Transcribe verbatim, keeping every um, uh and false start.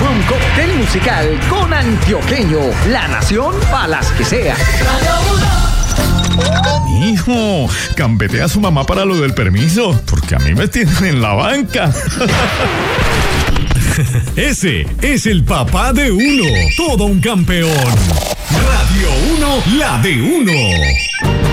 un cóctel musical con Antioqueño. La nación para las que sea. Hijo, gambetea a su mamá para lo del permiso, porque a mí me tienen en la banca. Ese es el papá de uno, todo un campeón. Radio uno, la de uno.